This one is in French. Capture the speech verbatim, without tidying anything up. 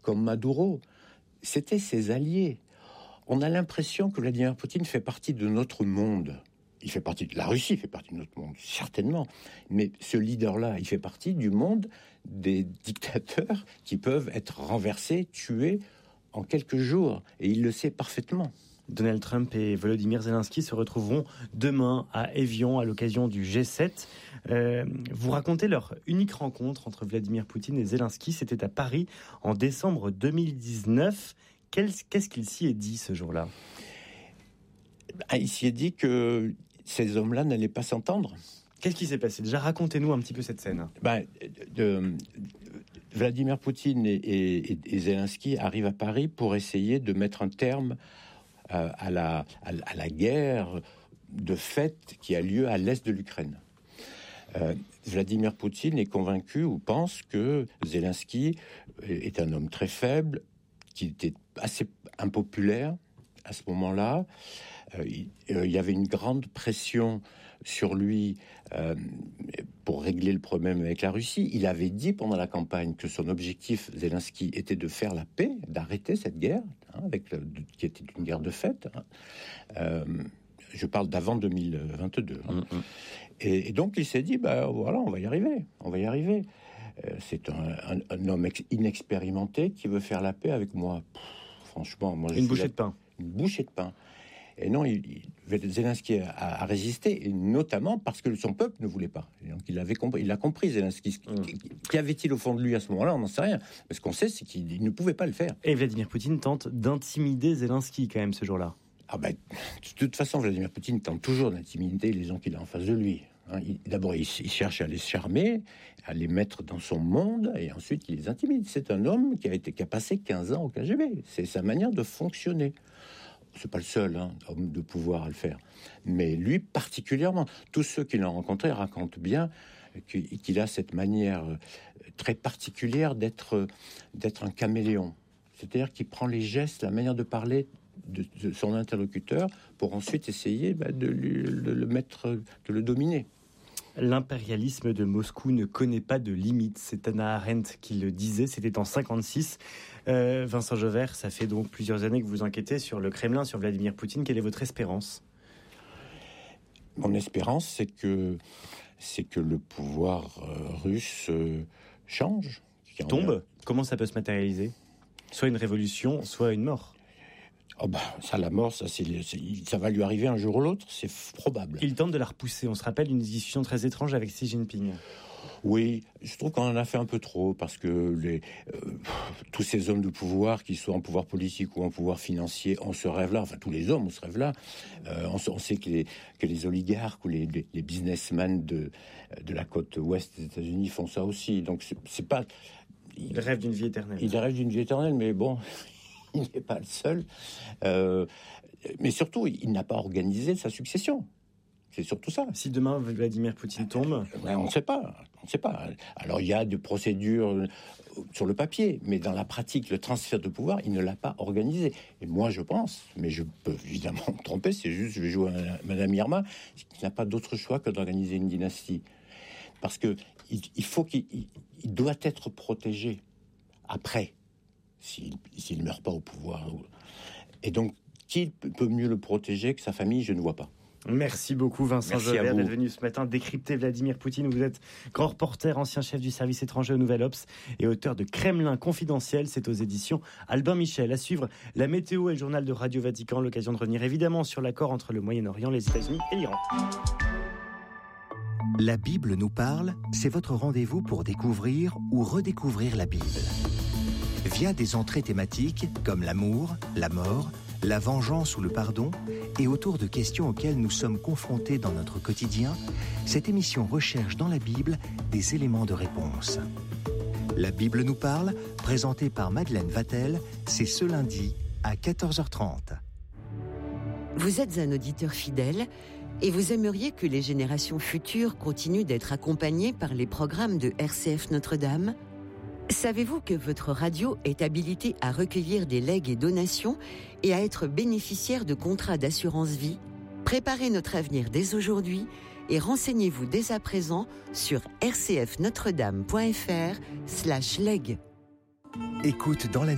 comme Maduro. C'était ses alliés. On a l'impression que Vladimir Poutine fait partie de notre monde. Il fait partie de la Russie, fait partie de notre monde, certainement. Mais ce leader-là, il fait partie du monde des dictateurs qui peuvent être renversés, tués en quelques jours. Et il le sait parfaitement. Donald Trump et Volodymyr Zelensky se retrouveront demain à Évian à l'occasion du G sept. Euh, vous racontez leur unique rencontre entre Vladimir Poutine et Zelensky. C'était à Paris en décembre deux mille dix-neuf. Quel, qu'est-ce qu'il s'y est dit ce jour-là ? Ah, il s'y est dit que ces hommes-là n'allaient pas s'entendre. Qu'est-ce qui s'est passé ? Déjà, racontez-nous un petit peu cette scène. Ben, de, de, Vladimir Poutine et, et, et Zelensky arrivent à Paris pour essayer de mettre un terme euh, à, la, à, à la guerre de fait qui a lieu à l'est de l'Ukraine. Euh, Vladimir Poutine est convaincu ou pense que Zelensky est un homme très faible, qui était assez impopulaire à ce moment-là. Euh, il, euh, il y avait une grande pression sur lui euh, pour régler le problème avec la Russie. Il avait dit pendant la campagne que son objectif, Zelensky, était de faire la paix, d'arrêter cette guerre, hein, avec le, qui était une guerre de fait. Hein. Euh, je parle d'avant deux mille vingt-deux. Hein. Mm-hmm. Et, et donc il s'est dit, bah voilà, on va y arriver, on va y arriver. Euh, c'est un, un, un homme ex- inexpérimenté qui veut faire la paix avec moi. Pff, franchement, moi, je une suis bouchée là, de pain. Une bouchée de pain. Et non, il, il, Zelensky a, a résisté, et notamment parce que son peuple ne voulait pas. Et donc il avait compris, il a compris Zelensky. Mmh. Qu'y avait-il au fond de lui à ce moment-là ? On n'en sait rien. Mais ce qu'on sait, c'est qu'il ne pouvait pas le faire. Et Vladimir Poutine tente d'intimider Zelensky quand même ce jour-là. Ah ben, de toute façon, Vladimir Poutine tente toujours d'intimider les gens qu'il a en face de lui. Hein, il, d'abord, il, il cherche à les charmer, à les mettre dans son monde, et ensuite il les intimide. C'est un homme qui a été, qui a passé quinze ans au K G B. C'est sa manière de fonctionner. C'est pas le seul hein, homme de pouvoir à le faire, mais lui particulièrement. Tous ceux qui l'ont rencontré racontent bien qu'il a cette manière très particulière d'être d'être un caméléon. C'est-à-dire qu'il prend les gestes, la manière de parler de, de son interlocuteur pour ensuite essayer bah, de, lui, de le mettre, de le dominer. L'impérialisme de Moscou ne connaît pas de limites. C'est Hannah Arendt qui le disait, c'était en cinquante-six. Euh, Vincent Jauvert, ça fait donc plusieurs années que vous enquêtez sur le Kremlin, sur Vladimir Poutine. Quelle est votre espérance ? Mon espérance, c'est que, c'est que le pouvoir euh, russe euh, change. Tombe ? Comment ça peut se matérialiser ? Soit une révolution, soit une mort. Oh bah, ça, la mort, ça, c'est, c'est, ça va lui arriver un jour ou l'autre, c'est f- probable. Il tente de la repousser. On se rappelle une discussion très étrange avec Xi Jinping. Oui, je trouve qu'on en a fait un peu trop, parce que les, euh, tous ces hommes de pouvoir, qu'ils soient en pouvoir politique ou en pouvoir financier, ont ce rêve-là, enfin tous les hommes ont ce rêve-là. Euh, on, on sait que les, que les oligarques ou les, les, les businessmen de, de la côte ouest des États-Unis font ça aussi. Donc c'est, c'est pas... Il, il rêve d'une vie éternelle. Il rêve d'une vie éternelle, mais bon... Il n'est pas le seul. Euh, mais surtout, il n'a pas organisé sa succession. C'est surtout ça. Si demain Vladimir Poutine tombe, ouais, on ne sait pas. On ne sait pas. Alors il y a des procédures sur le papier, mais dans la pratique, le transfert de pouvoir, il ne l'a pas organisé. Et moi, je pense, mais je peux évidemment me tromper. C'est juste, je vais jouer à Madame Irma, qui n'a pas d'autre choix que d'organiser une dynastie, parce que il, il faut qu'il il, il doit être protégé après. S'il ne meurt pas au pouvoir. Et donc, qui peut mieux le protéger que sa famille ? Je ne vois pas. Merci beaucoup Vincent Jauvert d'être venu ce matin décrypter Vladimir Poutine. Vous êtes grand reporter, ancien chef du service étranger au Nouvel Obs et auteur de Kremlin confidentiel. C'est aux éditions Albin Michel. À suivre, la météo et le journal de Radio Vatican. L'occasion de revenir évidemment sur l'accord entre le Moyen-Orient, les États-Unis et l'Iran. La Bible nous parle, c'est votre rendez-vous pour découvrir ou redécouvrir la Bible. Via des entrées thématiques comme l'amour, la mort, la vengeance ou le pardon, et autour de questions auxquelles nous sommes confrontés dans notre quotidien, cette émission recherche dans la Bible des éléments de réponse. La Bible nous parle, présentée par Madeleine Vatel, c'est ce lundi à quatorze heures trente. Vous êtes un auditeur fidèle et vous aimeriez que les générations futures continuent d'être accompagnées par les programmes de R C F Notre-Dame ? Savez-vous que votre radio est habilitée à recueillir des legs et donations et à être bénéficiaire de contrats d'assurance vie ? Préparez notre avenir dès aujourd'hui et renseignez-vous dès à présent sur r c f notre dame point f r slash leg. Écoute dans la